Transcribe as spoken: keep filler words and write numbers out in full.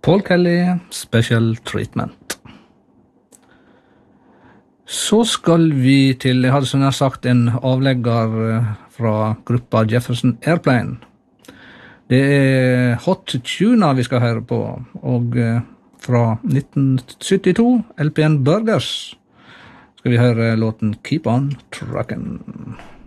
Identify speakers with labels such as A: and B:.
A: Paul Kelly, Special Treatment. Så skal vi til, jeg hadde som jeg har sagt, en avlegger fra gruppa Jefferson Airplane. Det er Hot Tuna vi skal høre på, og fra nitten syttito, L P N Burgers, skal vi høre låten Keep On Truckin'.